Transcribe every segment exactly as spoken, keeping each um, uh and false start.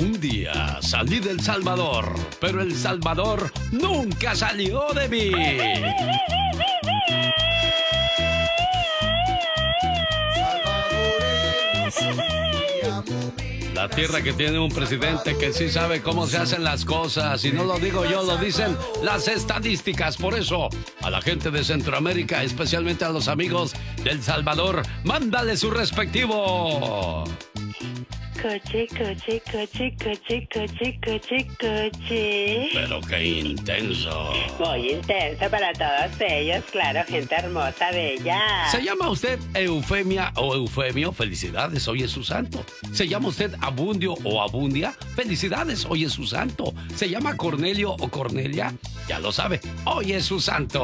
Un día salí del Salvador, pero el Salvador nunca salió de mí. La tierra que tiene un presidente que sí sabe cómo se hacen las cosas. Y no lo digo yo, lo dicen las estadísticas. Por eso, a la gente de Centroamérica, especialmente a los amigos del Salvador, mándale su respectivo. Coche, coche, coche, coche, coche, coche, coche. Pero qué intenso. Muy intenso para todos ellos, claro, gente hermosa, bella. ¿Se llama usted Eufemia o Eufemio? Felicidades, hoy es su santo. ¿Se llama usted Abundio o Abundia? Felicidades, hoy es su santo. ¿Se llama Cornelio o Cornelia? Ya lo sabe, hoy es su santo.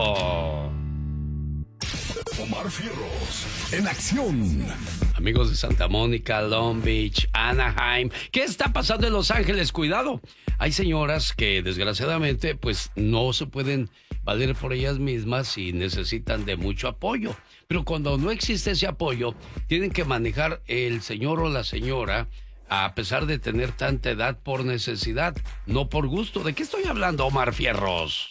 Omar Fierros, en acción. Amigos de Santa Mónica, Long Beach, Anaheim, ¿qué está pasando en Los Ángeles? Cuidado, hay señoras que desgraciadamente pues no se pueden valer por ellas mismas y necesitan de mucho apoyo. Pero cuando no existe ese apoyo, tienen que manejar el señor o la señora a pesar de tener tanta edad por necesidad, no por gusto. ¿De qué estoy hablando, Omar Fierros?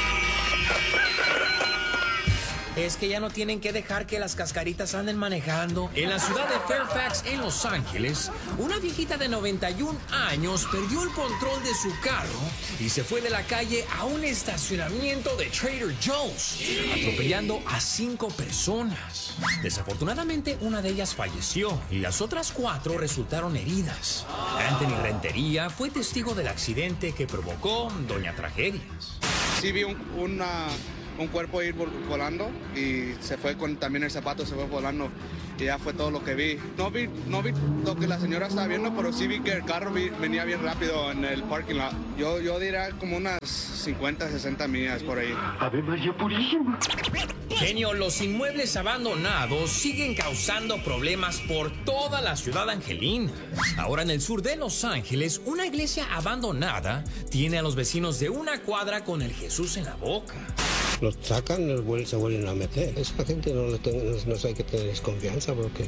Es que ya no tienen que dejar que las cascaritas anden manejando. En la ciudad de Fairfax, en Los Ángeles, una viejita de noventa y un años perdió el control de su carro y se fue de la calle a un estacionamiento de Trader Joe's, atropellando a cinco personas. Desafortunadamente, una de ellas falleció y las otras cuatro resultaron heridas. Anthony Rentería fue testigo del accidente que provocó Doña Tragedias. Sí vi un, una... un cuerpo ir volando y se fue con también el zapato, se fue volando y ya fue todo lo que vi. No vi, no vi lo que la señora estaba viendo, pero sí vi que el carro vi, venía bien rápido en el parking lot. Yo, yo diría como unas cincuenta, sesenta millas por ahí. Ave María Purísima. Genio, los inmuebles abandonados siguen causando problemas por toda la ciudad angelina. Ahora en el sur de Los Ángeles, una iglesia abandonada tiene a los vecinos de una cuadra con el Jesús en la boca. Los sacan, los vuelven, se vuelven a meter. Esa gente no, le tengo, no, no hay que tener desconfianza porque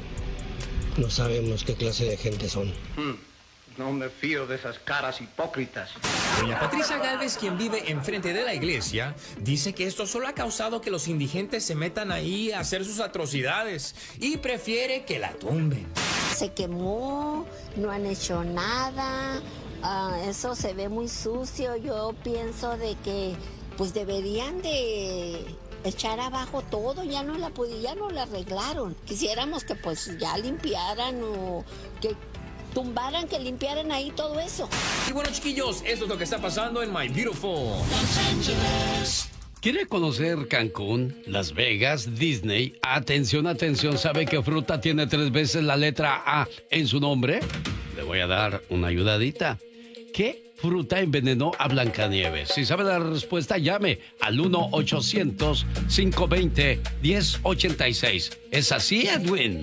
no sabemos qué clase de gente son. Hmm. No me fío de esas caras hipócritas. Doña Patricia Gálvez, quien vive enfrente de la iglesia, dice que esto solo ha causado que los indigentes se metan ahí a hacer sus atrocidades y prefiere que la tumben. Se quemó, no han hecho nada, uh, eso se ve muy sucio. Yo pienso de que pues deberían de echar abajo todo, ya no la ya no la arreglaron. Quisiéramos que pues ya limpiaran o que tumbaran, que limpiaran ahí todo eso. Y bueno, chiquillos, esto es lo que está pasando en My Beautiful Los Angeles. ¿Quiere conocer Cancún, Las Vegas, Disney? Atención, atención, ¿sabe qué fruta tiene tres veces la letra A en su nombre? Le voy a dar una ayudadita. ¿Qué fruta envenenó a Blancanieves? Si sabe la respuesta, llame al uno ochocientos, cinco veinte, diez ochenta y seis. ¿Es así, Edwin?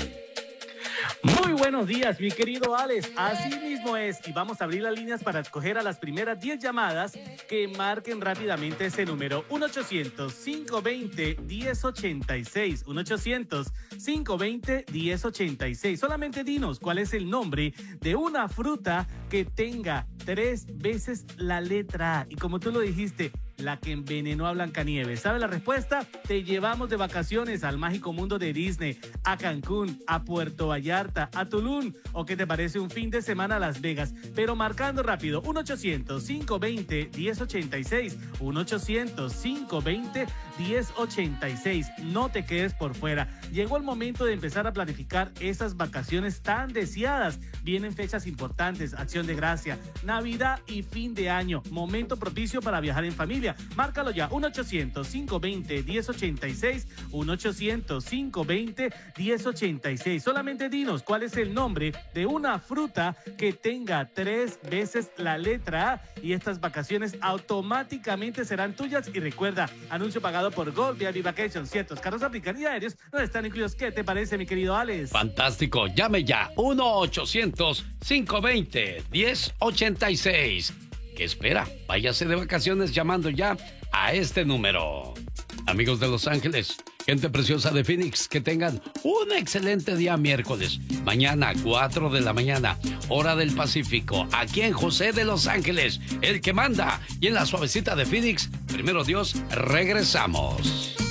Muy buenos días, mi querido Alex. Así mismo es. Y vamos a abrir las líneas para escoger a las primeras diez llamadas que marquen rápidamente ese número. uno ochocientos, cinco veinte, diez ochenta y seis. uno ochocientos, cinco veinte, diez ochenta y seis. Solamente dinos cuál es el nombre de una fruta que tenga tres veces la letra A. Y como tú lo dijiste, la que envenenó a Blancanieves. ¿Sabe la respuesta? Te llevamos de vacaciones al mágico mundo de Disney, a Cancún, a Puerto Vallarta, a Tulum, o ¿qué te parece un fin de semana a Las Vegas? Pero marcando rápido, uno ochocientos, cinco veinte, diez ochenta y seis, uno ochocientos, cinco veinte, diez ochenta y seis. No te quedes por fuera. Llegó el momento de empezar a planificar esas vacaciones tan deseadas. Vienen fechas importantes, Acción de Gracia, Navidad y fin de año. Momento propicio para viajar en familia. Márcalo ya, uno ochocientos, cinco veinte, diez ochenta y seis, uno ochocientos, cinco veinte, diez ochenta y seis. Solamente dinos cuál es el nombre de una fruta que tenga tres veces la letra A y estas vacaciones automáticamente serán tuyas. Y recuerda, anuncio pagado por Gold V I P Vacations. Ciertos carros aplican y aéreos no están incluidos. ¿Qué te parece, mi querido Alex? Fantástico, llame ya, uno ochocientos, cinco veinte, diez ochenta y seis. ¿Qué espera? Váyase de vacaciones llamando ya a este número. Amigos de Los Ángeles, Gente preciosa de Phoenix, que tengan un excelente día miércoles. Mañana, cuatro de la mañana, hora del Pacífico, aquí en José de Los Ángeles, el que manda. Y en la suavecita de Phoenix, primero Dios, regresamos.